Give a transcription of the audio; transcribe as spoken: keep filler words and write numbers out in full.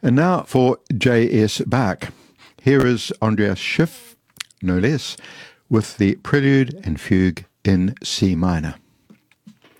And now for J S. Bach. Here is Andreas Schiff, no less, with the Prelude and Fugue in C minor.